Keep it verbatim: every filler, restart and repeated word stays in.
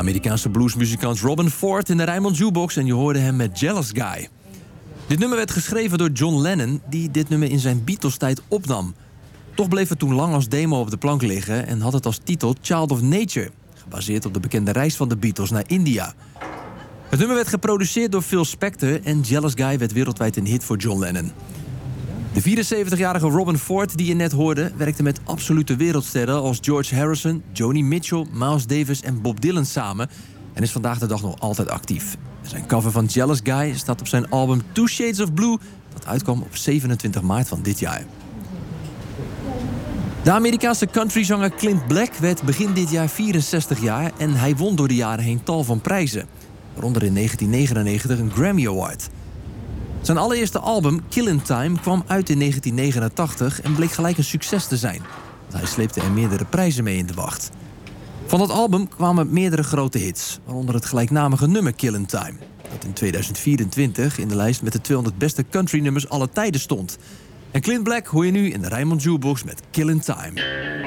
Amerikaanse bluesmuzikant Robben Ford in de Rijnmond Jukebox en je hoorde hem met Jealous Guy. Dit nummer werd geschreven door John Lennon, die dit nummer in zijn Beatles-tijd opnam. Toch bleef het toen lang als demo op de plank liggen en had het als titel Child of Nature, gebaseerd op de bekende reis van de Beatles naar India. Het nummer werd geproduceerd door Phil Spector en Jealous Guy werd wereldwijd een hit voor John Lennon. De vierenzeventigjarige Robben Ford, die je net hoorde, werkte met absolute wereldsterren als George Harrison, Joni Mitchell, Miles Davis en Bob Dylan samen en is vandaag de dag nog altijd actief. Zijn cover van Jealous Guy staat op zijn album Two Shades of Blue, dat uitkwam op zevenentwintig maart van dit jaar. De Amerikaanse countryzanger Clint Black werd begin dit jaar vierenzestig jaar en hij won door de jaren heen tal van prijzen, waaronder in negentien negenennegentig een Grammy Award. Zijn allereerste album, Killin' Time, kwam uit in negentien negenentachtig en bleek gelijk een succes te zijn. Hij sleepte er meerdere prijzen mee in de wacht. Van dat album kwamen meerdere grote hits, waaronder het gelijknamige nummer Killin' Time, dat in tweeduizend vierentwintig in de lijst met de tweehonderd beste countrynummers aller tijden stond. En Clint Black hoor je nu in de Rijnmond Jukebox met Killin' Time.